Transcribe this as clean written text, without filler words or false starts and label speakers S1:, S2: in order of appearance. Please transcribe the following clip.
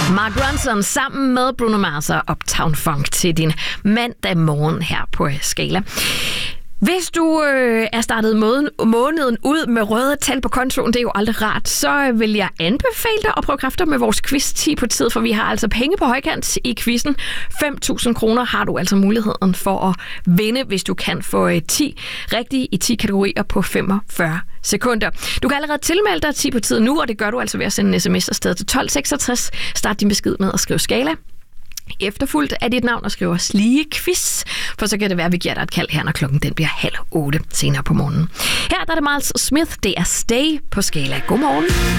S1: Mark Ronson sammen med Bruno Mars og Uptown Funk til din mandag morgen her på Skala. Hvis du er startet måneden ud med røde tal på kontoen, det er jo aldrig rart, så vil jeg anbefale dig at prøve kræfter med vores quiz 10 på tid, for vi har altså penge på højkant i quizzen. 5.000 kroner har du altså muligheden for at vinde, hvis du kan få 10 rigtige i 10 kategorier på 45 sekunder. Du kan allerede tilmelde dig 10 på tid nu, og det gør du altså ved at sende en sms afsted til 1266. Start din besked med at skrive Skala efterfulgt af dit navn og skriver Slige Quiz, for så kan det være, at vi giver dig et kald her, når klokken den bliver 7:30 senere på morgenen. Her der er det Miles Smith, det er Stay på Skala. Godmorgen.